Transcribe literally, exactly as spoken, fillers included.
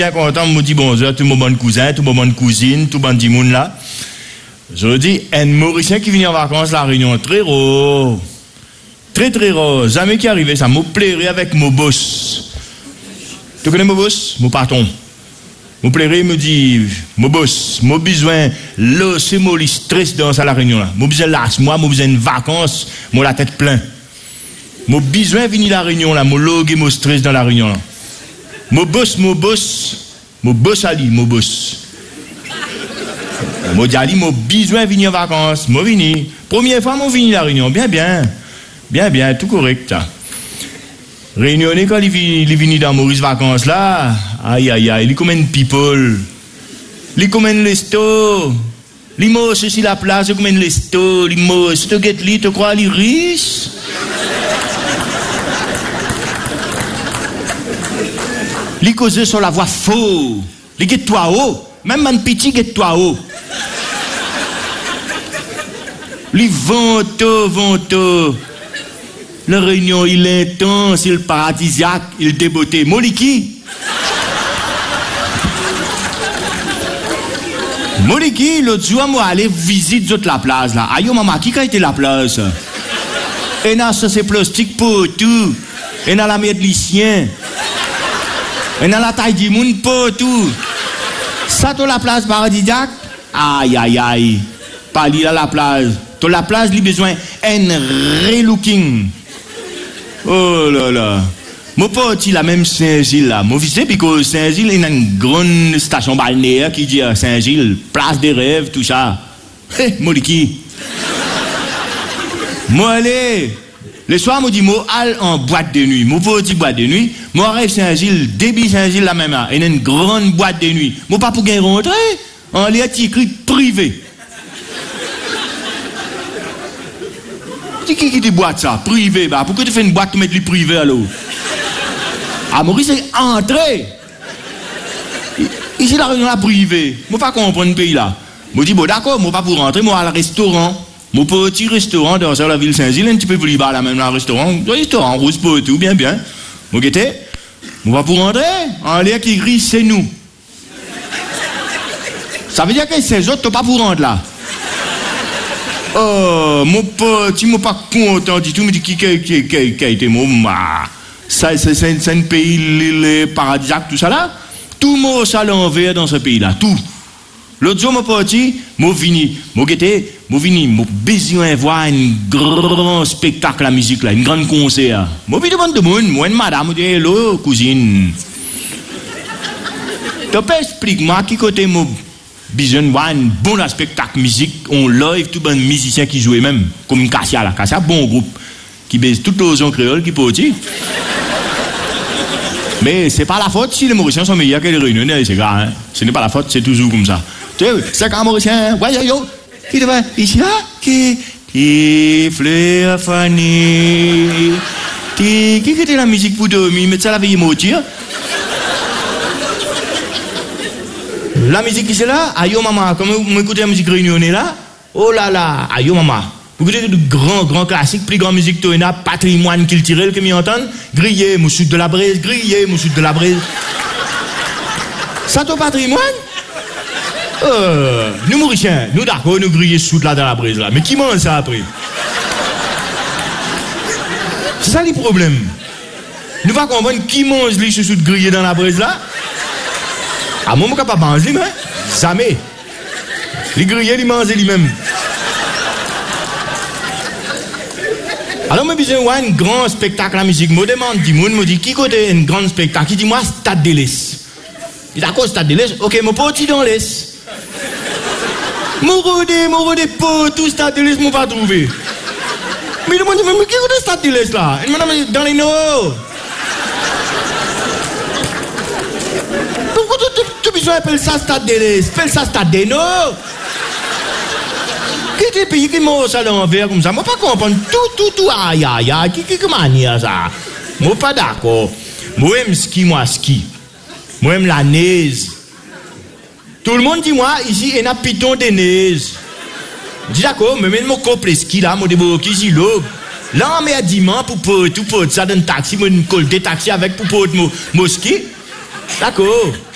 Bien content, me dit bonjour, tout mon bon cousin, tout mon bonne cousine, tout bon petit monde là. Je dis, un Mauricien qui vient en vacances la Réunion, très rare. Très très rare. Jamais qui arrivait, ça me plairait avec mon boss. Tu connais mon boss? Mon patron. Me plairait, me dit, mon boss, mon besoin, là, c'est mon stress dans la Réunion là. Mon besoin là, moi, mon besoin de vacances, mon la tête plein. Mon besoin venir la Réunion là, mon log et mon stress dans la Réunion là. Mon boss, mon boss, mon boss Ali, mon boss. Mon dit mon besoin venir en vacances, mon vini. Première fois, mon vini la Réunion, bien, bien, bien, bien, tout correct. Réunionnais quand il vient dans Maurice vacances là, aïe aïe aïe, il est comme un people. Il est comme un lesto. Il mange sur la place, il est comme un lesto. Il mange, tu get li, tu crois, il est riche. Il cause sur la voix faux. Il get toi haut. Même un petit get toi haut. Il vente, vente. La Réunion, il est intense, il est paradisiaque, il est débeauté. Moliki. Moliki, l'autre jour, moi, aller visiter la place là. Aïe, maman, qui a été la place? Et là, ça c'est plastique pour tout. Et là, la merde de l'icien. Et dans la taille du monde, pas tout. Ça, tu la place paradisiaque? Aïe, aïe, aïe. Pas li à la place. Tu la place, il a besoin d'un relooking. Oh là là. Moi, pas la même Saint-Gilles là. Moi, visite, parce que Saint-Gilles, il y a une grande station balnéaire qui dit à Saint-Gilles, place des rêves, tout ça. Hé, moi, qui? Moi, allez. Le soir, moi, dis, moi, aller en boîte de nuit. Moi, pas dire boîte de nuit. Moi, arrive Saint-Gilles, débit Saint-Gilles, la même. Il y a une grande boîte de nuit. Moi, pas pour gagner rentrer. En l'air, tu écris privé. Tu qui qui dit boîte ça? Privé, bah. Pourquoi tu fais une boîte, tu mets du privé alors? Ah, Maurice, c'est entrée. Ici, la réunion là, privée. Moi, pas comprendre le pays là. Moi, dis, bon, d'accord, moi, pas pour rentrer, moi, à le restaurant. Mon petit restaurant dans la ville Saint-Gilles, un petit peu plus bas là même, un restaurant, un restaurant rouge pour tout, bien, bien. Mon guetté, on va pour rentrer, en l'air qui gris, c'est nous. Ça veut dire que ces autres, t'as pas pour rentrer là. Oh, mon petit, moi pas content du tout, me dit qui qui qui qui qui a été mon ma. Ça, c'est c'est un pays, les paradisiaques, tout ça là. Tout le monde ça l'envers dans ce pays là, tout. L'autre jour, mon petit, mon vini, mon guetté, mon vini, mon besoin de voir un grand spectacle à musique là, une grande concert. Mon vini demande de monde, moi une madame, me dit hello cousine. Tu peux expliquer-moi qui côté mon besoin de voir un bon spectacle musique, on live tout bon musicien qui jouait même, comme Cassia là, Cassia bon groupe qui baise toute l'ozon créole qui petit. Mais c'est pas la faute si les Mauriciens sont meilleurs que les Réunionnais, c'est grave. Hein? Ce n'est pas la faute, c'est toujours comme ça. C'est quand Mauricien, ouais, yo, yo, qui devait, ici là, qui, qui, fleur fanée, qui, qui était la musique pour dormir, mais ça la veille moitié. La musique qui c'est là, aïe, maman, comme vous écoutez la musique réunionnais là, oh là là, aïe, maman. Vous écoutez de grands, grands classiques, plus grand musique tout a patrimoine qu'il tire, que m'y entendent, griller, moussou de la braise, griller, moussou de la braise. Ça ton patrimoine? Euh, nous Mauriciens, nous d'accord, nous griller sous là dans la braise là. Mais qui mange ça après? C'est ça le problème. Nous va comprendre qui mange les sous de griller dans la braise là? Ah, moi, je ne peux pas manger, mais jamais. Les grillés, ils mangent lui-même. Alors, moi, j'ai besoin d'un grand spectacle à musique. Je me demande, je me dis, qui côté un grand spectacle? Qui dit, moi, Stade de l'Est. D'accord, Stade de l'Est. Ok, mon petit dans l'Est. Mon rodé, mon rodé, pour tout Stade de l'Est, je ne pas trouver. Mais je me dis, mais qui côté Stade de l'Est là? Dans les Nord. Pourquoi tu besoin d'appeler ça Stade de l'Est? Appelle ça Stade des Nord. Qui est le pays qui mange à l'envers comme ça? Moi, pas comprendre tout, tout, tout, aïe, aïe, aïe, qui, qui, comment dire ça? Moi, pas d'accord. Moi, j'aime ski, moi, ski. Moi, j'aime la neige. Tout le monde dit, moi, ici, il y a un piton de neige. Je dis d'accord, mais même mon couple ski là, moi, je dis, ici, l'aube. Là, on met à dimanche pour pour tout, pour ça, dans un taxi, moi, je colle des taxis avec pour pour mon ski. D'accord.